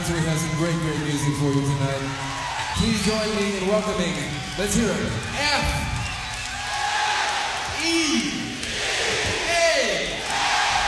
Factory has some great, great music for you tonight. Please join me in welcoming, let's hear it, F-E